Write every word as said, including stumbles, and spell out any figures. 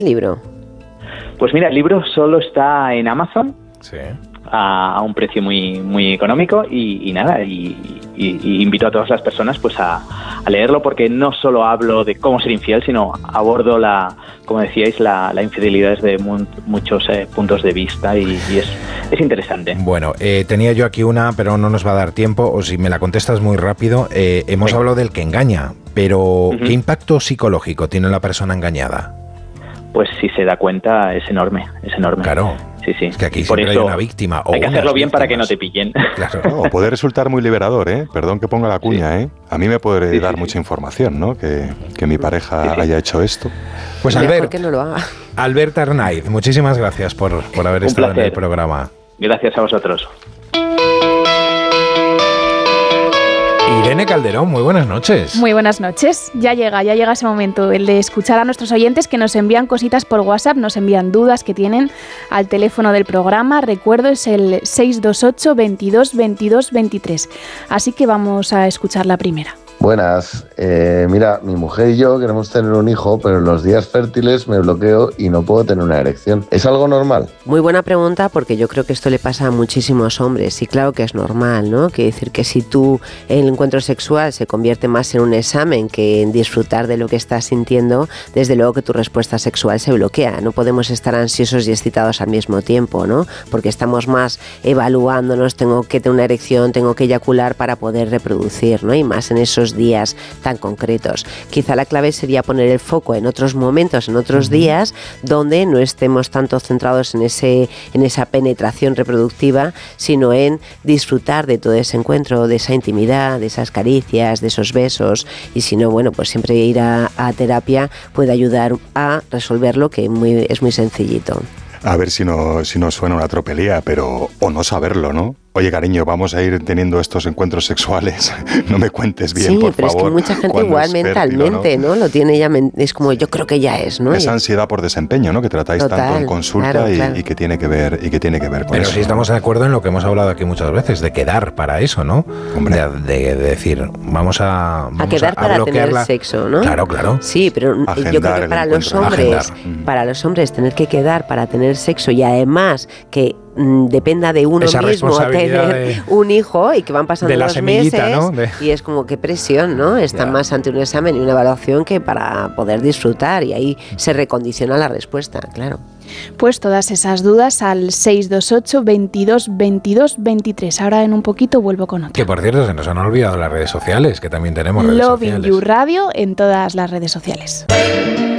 libro? Pues mira, el libro solo está en Amazon. Sí. A, a un precio muy muy económico y, y nada, y, y, y invito a todas las personas pues a, a leerlo, porque no solo hablo de cómo ser infiel, sino abordo la, como decíais, la, la infidelidad desde mu- muchos eh, puntos de vista y, y es, es interesante. Bueno, eh, tenía yo aquí una, pero no nos va a dar tiempo, o si me la contestas muy rápido. Eh, hemos sí. hablado del que engaña, pero uh-huh. ¿qué impacto psicológico tiene la persona engañada? Pues si se da cuenta es enorme, es enorme. Claro. Sí, sí. Es que aquí por siempre eso hay una víctima. O hay que hacerlo bien víctimas. para que no te pillen. Claro. No, puede resultar muy liberador, ¿eh? Perdón que ponga la cuña, ¿eh? A mí me puede sí, dar sí, mucha sí. información, ¿no? Que, que mi pareja sí, sí. haya hecho esto. Pues Albert, que no lo haga. Albert Arnaiz, muchísimas gracias por, por haber Un estado placer. en el programa. Gracias a vosotros. Irene Calderón, muy buenas noches. Muy buenas noches. Ya llega, ya llega ese momento, el de escuchar a nuestros oyentes que nos envían cositas por WhatsApp, nos envían dudas que tienen al teléfono del programa. Recuerdo, es el seis dos ocho, veintidós, veintidós, veintitrés. Así que vamos a escuchar la primera. Buenas, eh, mira, mi mujer y yo queremos tener un hijo, pero en los días fértiles me bloqueo y no puedo tener una erección. ¿Es algo normal? Muy buena pregunta, porque yo creo que esto le pasa a muchísimos hombres y claro que es normal, ¿no? Quiere decir que si tú el encuentro sexual se convierte más en un examen que en disfrutar de lo que estás sintiendo, desde luego que tu respuesta sexual se bloquea. No podemos estar ansiosos y excitados al mismo tiempo, ¿no? Porque estamos más evaluándonos, tengo que tener una erección, tengo que eyacular para poder reproducir, ¿no? Y más en esos días tan concretos. Quizá la clave sería poner el foco en otros momentos, en otros uh-huh. días, donde no estemos tanto centrados en ese, en esa penetración reproductiva, sino en disfrutar de todo ese encuentro, de esa intimidad, de esas caricias, de esos besos, y si no, bueno, pues siempre ir a, a terapia puede ayudar a resolverlo, que muy, es muy sencillito. A ver si no, si no suena una tropelía, pero o no saberlo, ¿no? Oye, cariño, vamos a ir teniendo estos encuentros sexuales. No me cuentes bien, sí, por pero favor. Es que mucha gente igual es mentalmente, fértil, ¿no? ¿no? Lo tiene ya, es como yo creo que ya es, ¿no? Esa ansiedad por desempeño, ¿no? Que tratáis Total, tanto en consulta claro, y, claro. y que tiene que ver y que tiene que ver con pero eso. Pero sí estamos de acuerdo en lo que hemos hablado aquí muchas veces, de quedar para eso, ¿no? Hombre. De, de, de decir, vamos a vamos a quedar a, para a tener sexo, ¿no? Claro, claro. Sí, pero Agendar yo creo que para los hombres, para los hombres tener que quedar para tener sexo y además que mm, dependa de uno esa mismo tener de, un hijo y que van pasando los meses, ¿no? De... y es como qué presión, ¿no? Están yeah. más ante un examen y una evaluación que para poder disfrutar, y ahí se recondiciona la respuesta, claro. Pues todas esas dudas al seis dos ocho, veintidós, veintidós, veintitrés. Ahora en un poquito vuelvo con otra. Que por cierto, se nos han olvidado las redes sociales, que también tenemos redes Loving sociales. You Radio en todas las redes sociales.